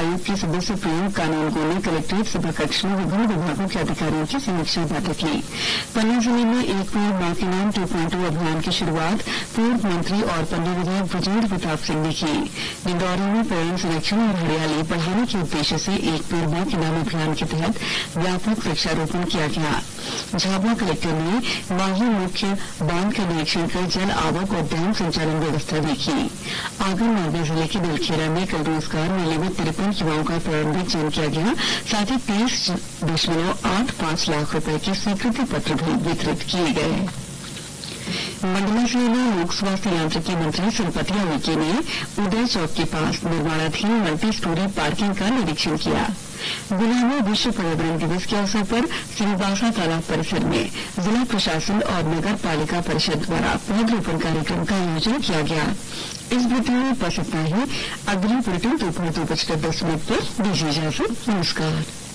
आयोग के सदस्य प्रियंक कानूनगो ने कलेक्ट्रेट सभाकक्ष में विभिन्न विभागों के अधिकारियों की समीक्षा बैठक ली। पन्ना जिले में एक पेड़ मां के नाम 2.0 अभियान की शुरूआत पूर्व मंत्री और पन्ना विधायक ब्रजेंद्र प्रताप सिंह ने की। डिंडौरी में पर्यावरण संरक्षण और हरियाली बढ़ाने के उद्देश्य से एक पेड़ मां के नाम अभियान के तहत व्यापक वृक्षारोपण किया गया। झाबुआ कलेक्टर ने माही मुख्य बांध का निरीक्षण कर जल आवक और डैम संचालन व्यवस्था देखी। आगरमालवा जिले के दिलखेरा में कल रोजगार मेले में 53 युवाओं का प्रारंभिक चयन किया गया। साथ ही 23.85 लाख रुपए के स्वीकृति पत्र भी वितरित किए गए। मंडला जिले में लोक स्वास्थ्य यांत्रिकी मंत्री संपतिया उइके ने उदय चौक के पास निर्माणाधीन मल्टी स्टोरी पार्किंग का निरीक्षण किया। गुना में विश्व पर्यावरण दिवस के अवसर पर सिंहवासा तालाब परिसर में जिला प्रशासन और नगर पालिका परिषद द्वारा पौधरोपण कार्यक्रम का आयोजन किया गया। इस बुलेटिन में बस इतना ही। अगली बुलेटिन दोपहर 2:10 पर दीजिए इजाजत। नमस्कार।